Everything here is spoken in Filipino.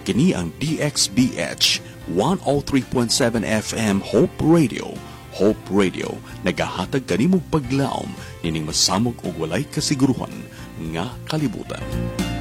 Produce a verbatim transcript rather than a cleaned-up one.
Kini ang D X B H one oh three point seven F M Hope Radio. Hope Radio nagahatag kanimong paglaom nining masamog og walay kasiguruhan nga kalibutan.